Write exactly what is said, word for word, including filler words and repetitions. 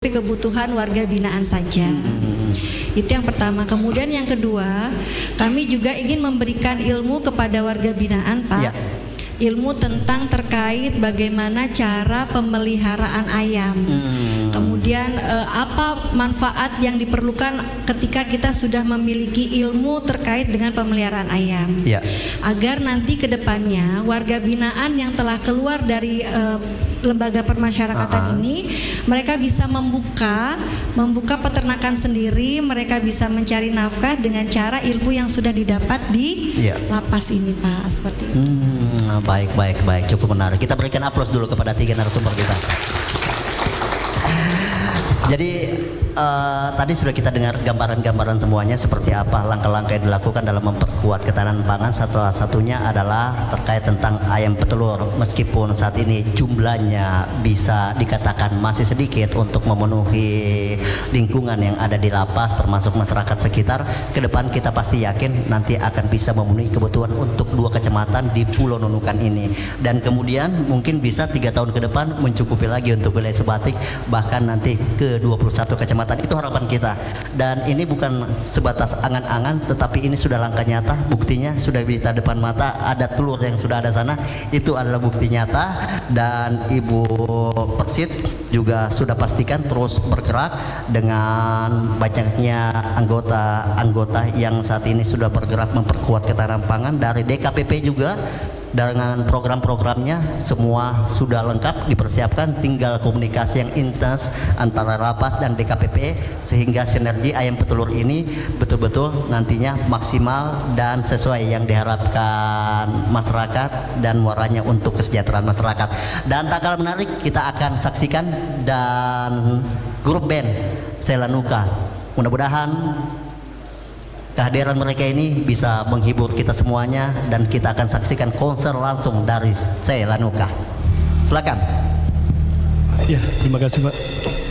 mencukupi kebutuhan warga binaan saja. Hmm. Itu yang pertama. Kemudian yang kedua, kami juga ingin memberikan ilmu kepada warga binaan, Pak. Ya. Ilmu tentang terkait bagaimana cara pemeliharaan ayam. Hmm. Kemudian eh, apa manfaat yang diperlukan ketika kita sudah memiliki ilmu terkait dengan pemeliharaan ayam. Ya. Agar nanti ke depannya warga binaan yang telah keluar dari eh, lembaga permasyarakatan uh-huh. ini, mereka bisa membuka membuka peternakan sendiri, mereka bisa mencari nafkah dengan cara ilmu yang sudah didapat di yeah. lapas ini, Pak, seperti itu. Hmm, baik, baik, baik, cukup menarik. Kita berikan aplaus dulu kepada tiga narasumber kita. Jadi uh, tadi sudah kita dengar gambaran-gambaran semuanya seperti apa langkah-langkah yang dilakukan dalam memperkuat ketahanan pangan. Salah satunya adalah terkait tentang ayam petelur. Meskipun saat ini jumlahnya bisa dikatakan masih sedikit untuk memenuhi lingkungan yang ada di lapas termasuk masyarakat sekitar, ke depan kita pasti yakin nanti akan bisa memenuhi kebutuhan untuk dua kecamatan di Pulau Nunukan ini. Dan kemudian mungkin bisa tiga tahun ke depan mencukupi lagi untuk wilayah Sebatik, bahkan nanti ke dua puluh satu kecamatan. Itu harapan kita, dan ini bukan sebatas angan-angan, tetapi ini sudah langkah nyata. Buktinya sudah di depan mata, ada telur yang sudah ada sana, itu adalah bukti nyata. Dan Ibu Persit juga sudah pastikan terus bergerak dengan banyaknya anggota-anggota yang saat ini sudah bergerak memperkuat ketahanan pangan. Dari D K P P juga dengan program-programnya semua sudah lengkap dipersiapkan, tinggal komunikasi yang intens antara lapas dan D K P P sehingga sinergi ayam petelur ini betul-betul nantinya maksimal dan sesuai yang diharapkan masyarakat dan muaranya untuk kesejahteraan masyarakat. Dan tak kalah menarik, kita akan saksikan dan grup band Selanuka. Mudah-mudahan kehadiran mereka ini bisa menghibur kita semuanya, dan kita akan saksikan konser langsung dari Selanuka. Silakan. Ya, terima kasih, Pak.